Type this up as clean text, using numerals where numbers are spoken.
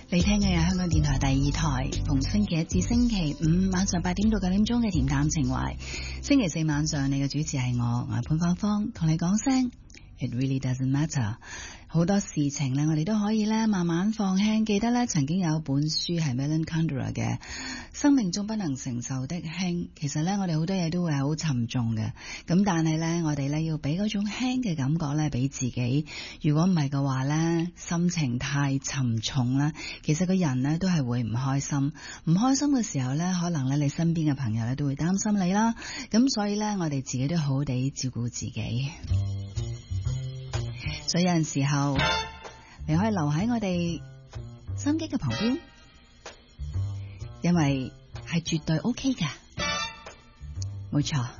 你聽嘅係香港電台第二台，逢星期一至星期五晚上8點到9點鐘嘅甜淡情懷。星期四晚上你嘅主持係我係潘芳芳，同你講聲 It really doesn't matter。好多事情咧，我哋都可以咧慢慢放輕。記得咧，曾經有一本書係 Helen Keller 嘅《生命中不能承受的輕》。其實咧，我哋好多嘢都會係好沉重嘅。咁但係咧，我哋咧要俾嗰種輕嘅感覺咧，俾自己。如果唔係嘅話咧，心情太沉重啦，其實個人咧都係會唔開心。唔開心嘅時候咧，可能咧你身邊嘅朋友咧都會擔心你啦。咁所以咧，我哋自己都好好地照顧自己。所以有陣時候，你可以留喺我哋心機嘅旁邊，因為係絕對 OK 㗎，冇錯。